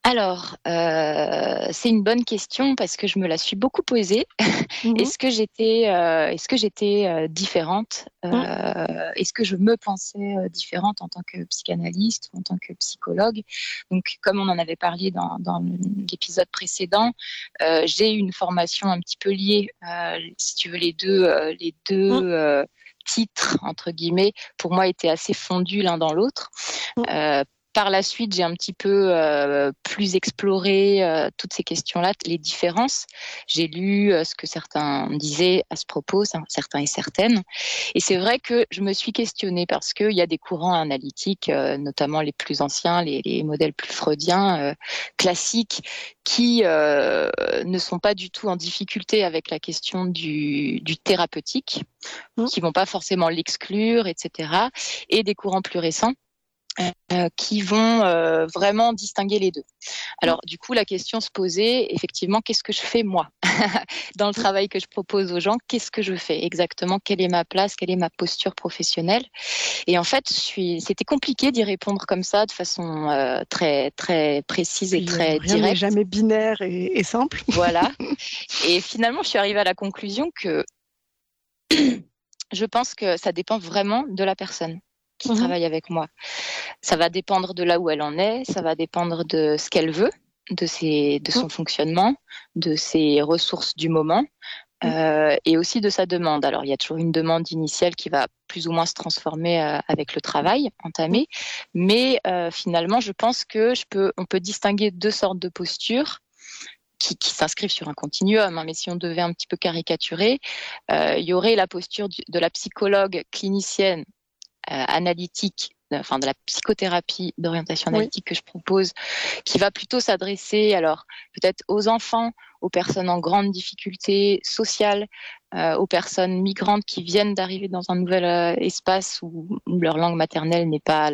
Alors, c'est une bonne question parce que je me la suis beaucoup posée. Mhm. Est-ce que j'étais différente? Mhm. Est-ce que je me pensais différente en tant que psychanalyste ou en tant que psychologue? Donc, comme on en avait parlé dans l'épisode précédent, j'ai une formation un petit peu liée, si tu veux, les deux titres entre guillemets, pour moi, étaient assez fondus l'un dans l'autre. Mhm. Euh, Par la suite, j'ai un petit peu plus exploré toutes ces questions-là, les différences. J'ai lu ce que certains disaient à ce propos, certains et certaines. Et c'est vrai que je me suis questionnée parce qu'il y a des courants analytiques, notamment les plus anciens, les modèles plus freudiens, classiques, qui ne sont pas du tout en difficulté avec la question du thérapeutique, Mhm. qui vont pas forcément l'exclure, etc. Et des courants plus récents qui vont vraiment distinguer les deux. Mhm. Alors, du coup, la question se posait, effectivement, qu'est-ce que je fais moi dans le travail que je propose aux gens? Qu'est-ce que je fais exactement? Quelle est ma place? Quelle est ma posture professionnelle? Et en fait, c'était compliqué d'y répondre comme ça, de façon très très précise et Puis très rien n'est directe. jamais binaire et simple. Voilà. Et finalement, je suis arrivée à la conclusion que je pense que ça dépend vraiment de la personne qui Mhm. travaille avec moi. Ça va dépendre de là où elle en est, ça va dépendre de ce qu'elle veut, de Mhm. son fonctionnement, de ses ressources du moment, Mhm. et aussi de sa demande. Alors, il y a toujours une demande initiale qui va plus ou moins se transformer avec le travail Mhm. entamé, mais finalement, je pense que on peut distinguer deux sortes de postures. Qui s'inscrivent sur un continuum, hein, mais si on devait un petit peu caricaturer, il y aurait la posture de la psychologue clinicienne analytique, enfin de la psychothérapie d'orientation Oui. analytique que je propose, qui va plutôt s'adresser alors peut-être aux enfants, aux personnes en grande difficulté sociale, aux personnes migrantes qui viennent d'arriver dans un nouvel espace où leur langue maternelle n'est pas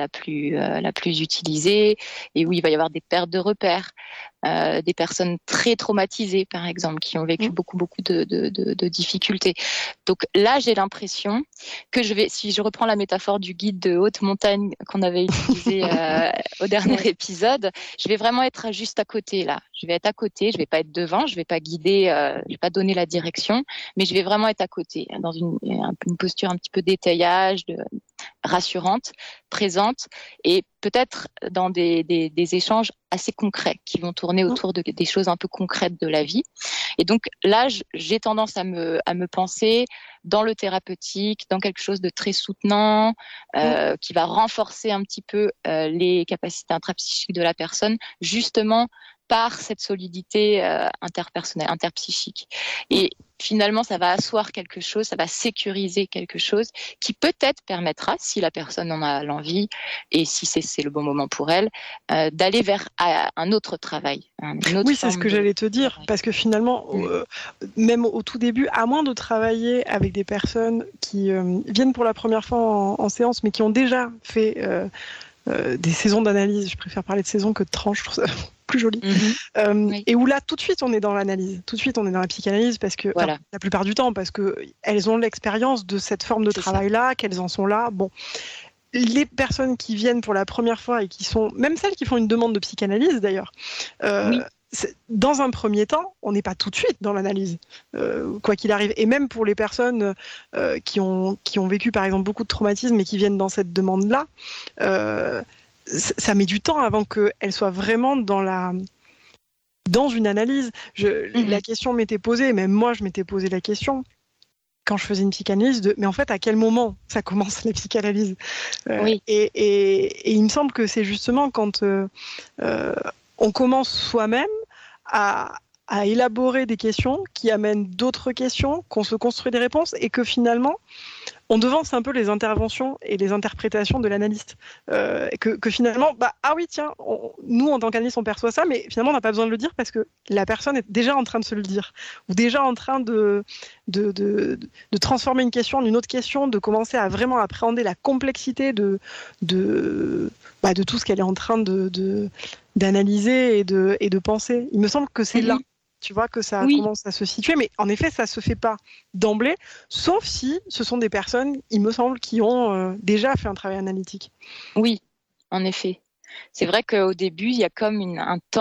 la plus utilisée et où il va y avoir des pertes de repères, des personnes très traumatisées par exemple qui ont vécu Mhm. beaucoup de difficultés. Donc là, j'ai l'impression que si je reprends la métaphore du guide de haute montagne qu'on avait utilisé au dernier Ouais. épisode, je vais vraiment être juste à côté là. Je vais être à côté, je vais pas être devant, je vais pas guider, je vais pas donner la direction, mais je vais vraiment être à côté, dans une posture un petit peu d'étayage, rassurante, présente, et peut-être dans des échanges assez concrets qui vont tourner Mhm. autour des choses un peu concrètes de la vie. Et donc là, j'ai tendance à me penser dans le thérapeutique, dans quelque chose de très soutenant, Mhm. qui va renforcer un petit peu les capacités intrapsychiques de la personne, justement par cette solidité interpersonnelle, interpsychique. Mhm. Et finalement, ça va asseoir quelque chose, ça va sécuriser quelque chose qui peut-être permettra, si la personne en a l'envie et si c'est le bon moment pour elle, d'aller vers un autre travail, une autre Oui, c'est ce forme que de j'allais te dire, travail. parce que finalement, Mm. même au tout début, à moins de travailler avec des personnes qui viennent pour la première fois en séance, mais qui ont déjà fait des saisons d'analyse, je préfère parler de saisons que de tranches, je trouve ça plus joli, Mhm. Oui, et où là, tout de suite, on est dans l'analyse, tout de suite, on est dans la psychanalyse, parce que, enfin, voilà, la plupart du temps, parce que elles ont l'expérience de cette forme de c'est ça. travail-là, qu'elles en sont là. Bon, les personnes qui viennent pour la première fois et qui sont, même celles qui font une demande de psychanalyse d'ailleurs, Oui, dans un premier temps, on n'est pas tout de suite dans l'analyse, quoi qu'il arrive. Et même pour les personnes qui ont vécu par exemple beaucoup de traumatismes et qui viennent dans cette demande-là, euh, ça met du temps avant qu'elles soient vraiment dans une analyse. La mhm. question m'était posée, même moi je m'étais posé la question quand je faisais une psychanalyse mais en fait à quel moment ça commence la psychanalyse. Oui, Et il me semble que c'est justement quand euh, on commence soi-même à, à élaborer des questions qui amènent d'autres questions, qu'on se construit des réponses et que finalement, on devance un peu les interventions et les interprétations de l'analyste. Que finalement, bah, ah oui, tiens, nous en tant qu'analyste, on perçoit ça, mais finalement, on n'a pas besoin de le dire parce que la personne est déjà en train de se le dire, ou déjà en train de, de, de transformer une question en une autre question, de commencer à vraiment appréhender la complexité de, de tout ce qu'elle est en train d'analyser et de penser. Il me semble que c'est là, mhm. tu vois, que ça Oui, commence à se situer, mais en effet, ça se fait pas d'emblée, sauf si ce sont des personnes, il me semble, qui ont déjà fait un travail analytique. oui, en effet. C'est vrai qu'au début, il y a comme un temps